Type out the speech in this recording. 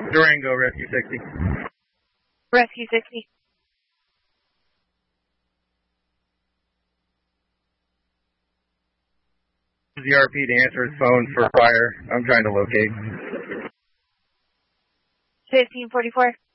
Durango, Rescue 60. Rescue 60. The RP to answer his phone for fire. I'm trying to locate. 1544.